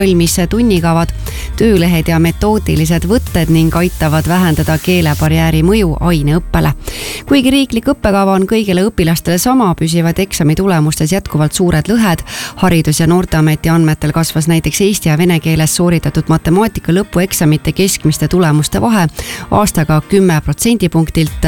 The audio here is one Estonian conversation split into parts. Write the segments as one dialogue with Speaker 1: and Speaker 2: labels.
Speaker 1: valmis tunnikavad, töölehed ja metoodilised võtted ning aitavad vähendada keelebarjääri mõju aineõppele. Kuigi riiklik õppekava on kõigile õpilastele sama, püsivad eksami tulemustes jätkuvalt suured lõhed. Haridus- ja Noorteameti andmetel kasvas näiteks eesti ja vene keeles sooritatud matemaatika lõpueksamite keskmiste tulemuste vahe aastaga 10%-punktilt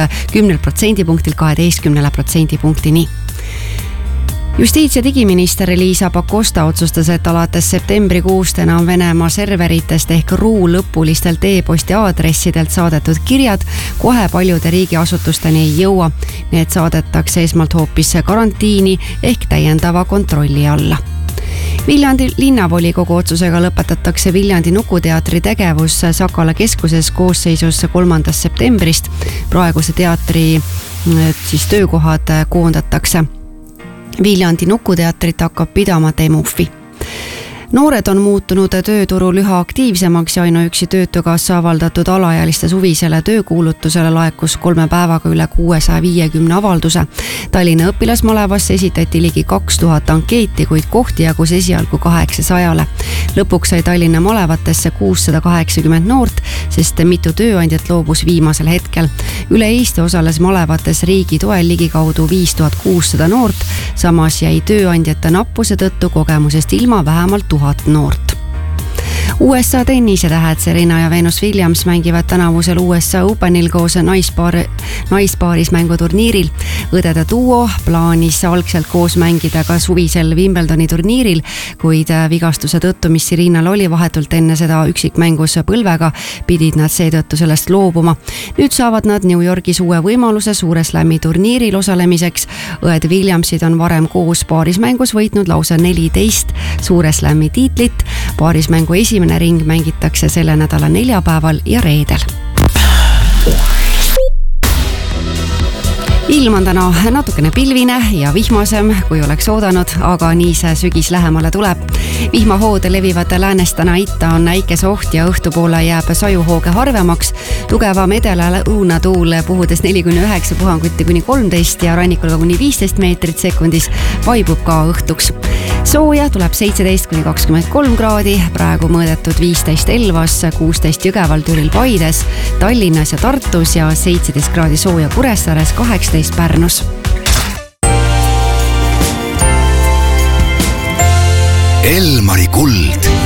Speaker 1: 12%-punktini. Justiits- ja digiminister Liisa Pakosta otsustas, et alates septembrikuust enam Venemaa serveritest ehk RU lõpulistelt e-posti aadressidelt saadetud kirjad kohe paljude riigiasutusteni ei jõua. Need saadetakse esmalt hoopis karantiini ehk täiendava kontrolli alla. Viljandi linnavolikogu otsusega lõpetatakse Viljandi Nukuteatri tegevus Sakala keskuses koosseisus 3. septembrist. Praeguse teatri töökohad koondatakse. Viljandi Nukuteatrit hakkab pidama Temufi. Noored on muutunud tööturul üha aktiivsemaks ja ainuüksi Töötukassa avaldatud alaealiste suvisele töökuulutusele laekus 3 päevaga üle 650 avalduse. Tallinna õpilasmalevasse esitati ligi 2000 ankeeti, kuid kohti jagus esialgu 800. Lõpuks sai Tallinna malevatesse 680 noort, sest mitu tööandjat loobus viimasel hetkel. Üle Eesti osales malevates riigi toel ligikaudu 5600 noort, samas jäi tööandjate nappuse tõttu kogemusest ilma vähemalt 1000 noort. USA tennisetähed Serena ja Venus Williams mängivad tänavusel USA Openil koos naispaaris mänguturniiril. Õdede duo plaanis algselt koos mängida ka suvisel Wimbledoni turniiril, kuid vigastuse tõttu, mis Serenal oli vahetult enne seda üksikmängus põlvega, pidid nad seetõttu sellest loobuma. Nüüd saavad nad New Yorgis uue võimaluse Suure Slami turniiril osalemiseks. Õed Williamsid on varem koos paarismängus võitnud lausa 14 Suure Slami tiitlit. Paarismängu esimene ring mängitakse selle nädala neljapäeval ja reedel. Ilm on täna natukene pilvine ja vihmasem, kui oleks oodanud, aga nii see sügis lähemale tuleb. Vihmahood levivad läänest täna itta, on äikese oht ja õhtupoole jääb sajuhooge harvemaks. Tugevam edela-õunatuul puhudes 4-9 puhanguti kuni 13 ja rannikul kuni 15 meetrit sekundis vaibub ka õhtuks. Sooja tuleb 17-23 kraadi, praegu mõõdetud 15 Elvas, 16 Jõgeval, Türil, Paides, Tallinnas ja Tartus ja 17 kraadi sooja Kuressaares, 18 Pärnus.
Speaker 2: Elmari kuld.